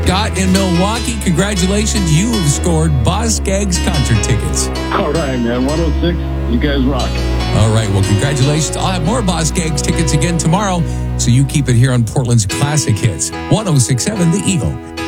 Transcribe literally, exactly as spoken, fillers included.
Scott in Milwaukee, congratulations. You have scored Boss Skaggs concert tickets. All right, man. one oh six, you guys rock. All right, well, congratulations. I'll have more Boss Skaggs tickets again tomorrow, so you keep it here on Portland's Classic Hits. one oh six point seven The Eagle.